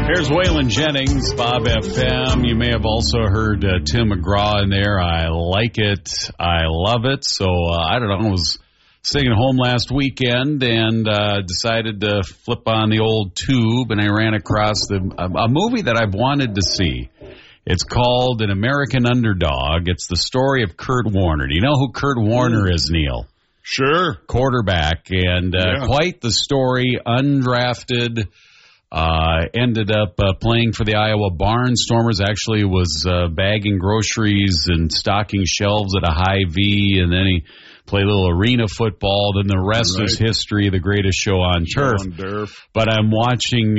Here's Waylon Jennings, Bob FM. You may have also heard Tim McGraw in there. I like it. I love it. So, I don't know. I was staying at home last weekend and decided to flip on the old tube, and I ran across a movie that I've wanted to see. It's called An American Underdog. It's the story of Kurt Warner. Do you know who Kurt Warner is, Neil? Sure. Quarterback, and quite the story, undrafted. Ended up playing for the Iowa Barnstormers. Actually was bagging groceries and stocking shelves at a Hy-Vee, and then he played a little arena football. Then the rest is history, the greatest show on turf. But I'm watching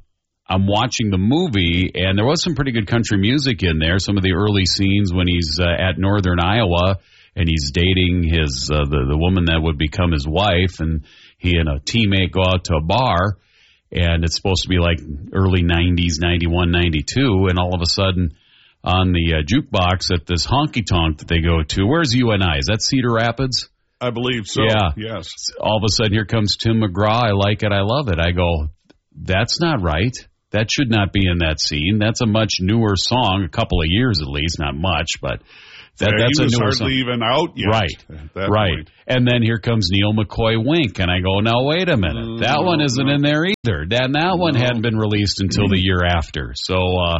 the movie, and there was some pretty good country music in there. Some of the early scenes when he's at Northern Iowa, and he's dating his the woman that would become his wife, and he and a teammate go out to a bar. And it's supposed to be like early 90s, 91, 92, and all of a sudden on the jukebox at this honky-tonk that they go to, where's UNI? Is that Cedar Rapids? I believe so, yeah. Yes. All of a sudden, here comes Tim McGraw. I like it, I love it. I go, that's not right. That should not be in that scene. That's a much newer song, a couple of years at least, not much, but... That's he was a newer hardly song. even out yet. Right. Point. And then here comes Neil McCoy Wink, and I go, now wait a minute. That one isn't in there either. That one hadn't been released until the year after. So,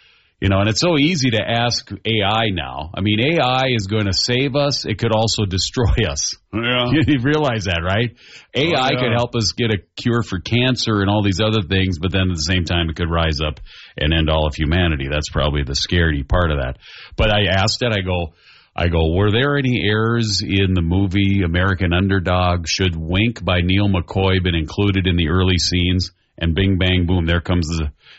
and it's so easy to ask AI now. I mean, AI is going to save us. It could also destroy us. Yeah. You realize that, right? AI could help us get a cure for cancer and all these other things, but then at the same time, it could rise up and end all of humanity. That's probably the scary part of that. But I asked it, I go, were there any errors in the movie American Underdog? Should Wink by Neil McCoy been included in the early scenes? And bing, bang, boom, there comes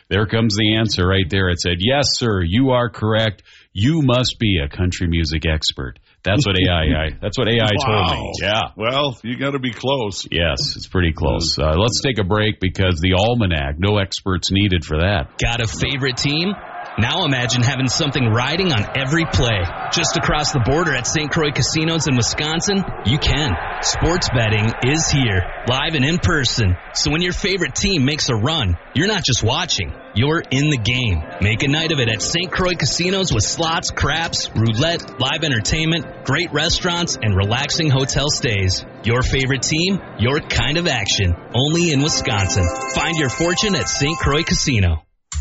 the answer right there. It said, yes, sir, you are correct. You must be a country music expert. That's what AI told me. Yeah. Well, you got to be close. Yes, it's pretty close. Let's take a break because the Almanac, no experts needed for that. Got a favorite team? Now imagine having something riding on every play. Just across the border at St. Croix Casinos in Wisconsin, you can. Sports betting is here, live and in person. So when your favorite team makes a run, you're not just watching, you're in the game. Make a night of it at St. Croix Casinos with slots, craps, roulette, live entertainment, great restaurants, and relaxing hotel stays. Your favorite team, your kind of action. Only in Wisconsin. Find your fortune at St. Croix Casino.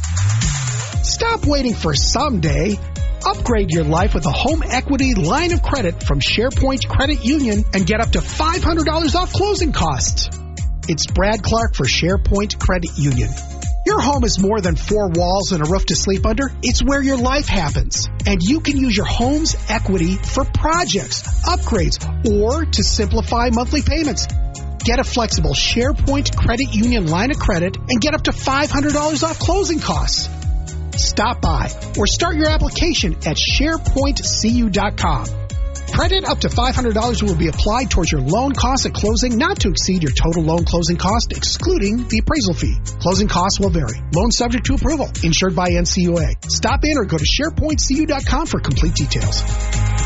Stop waiting for someday. Upgrade your life with a home equity line of credit from SharePoint Credit Union and get up to $500 off closing costs. It's Brad Clark for SharePoint Credit Union. Your home is more than four walls and a roof to sleep under. It's where your life happens. And you can use your home's equity for projects, upgrades, or to simplify monthly payments. Get a flexible SharePoint Credit Union line of credit and get up to $500 off closing costs. Stop by or start your application at SharePointCU.com. Credit up to $500 will be applied towards your loan costs at closing, not to exceed your total loan closing cost, excluding the appraisal fee. Closing costs will vary. Loan subject to approval. Insured by NCUA. Stop in or go to SharePointCU.com for complete details.